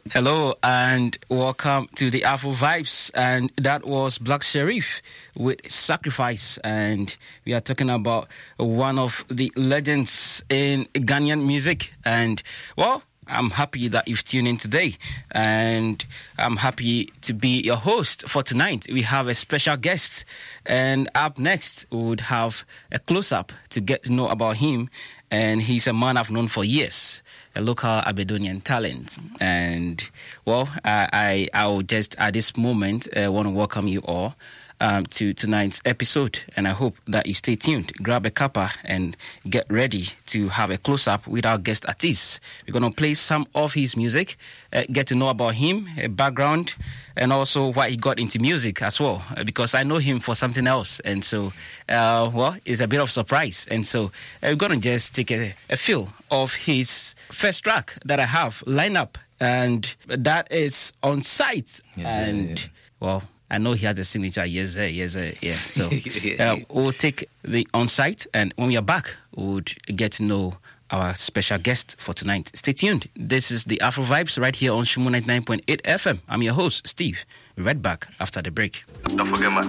Hello and welcome to the Afro Vibes, and that was Black Sherif with Sacrifice, and we are talking about one of the legends in Ghanaian music. And well, I'm happy that you've tuned in today, and I'm happy to be your host for tonight. We have a special guest, and up next we would have a close-up to get to know about him. And he's a man I've known for years, a local Aberdonian talent. And, well, I will just, at this moment, want to welcome you all to tonight's episode. And I hope that you stay tuned. Grab a cuppa and get ready to have a close-up with our guest artist. We're going to play some of his music, get to know about him, a background, and also why he got into music as well, because I know him for something else. And so, well, it's a bit of surprise. And so we're going to just take a feel of his first track that I have lined up, and that is On Sight. Well, I know he had a signature, yeah. So we'll take the On Sight, and when we are back, we'll get to know our special guest for tonight. Stay tuned. This is the Afro Vibes right here on Shumu 99.8 FM. I'm your host, Steve. We're right back after the break. Don't forget, man.